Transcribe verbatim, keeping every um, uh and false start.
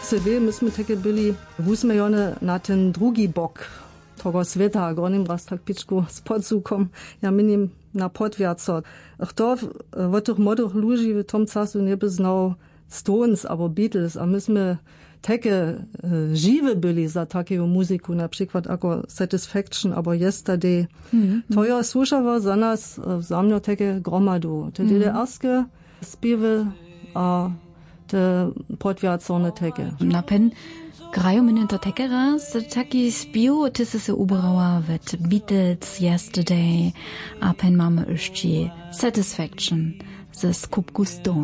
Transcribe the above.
sobie, myśmy takie byli wusmejone na ten drugi bok tego świata, go nim raz tak piczku z podsukom, ja minim na podwiaco. Kto w tych młodych ludzi w tom czasu nie by znał Stones albo Beatles, a myśmy takie e, żywe byli za taką muzyku, na przykład jako Satisfaction albo Yesterday. Mm-hmm. To ja słyszała za nas, za mnie takie gromadu. Te mm-hmm. D D R-skie śpiewy a te podwiacone takie. Na pen grają mnie to takie raz, taki śpiew, ty się ubrała w Beatles, Yesterday, a pen mamy jeszcze Satisfaction ze skupku Stone.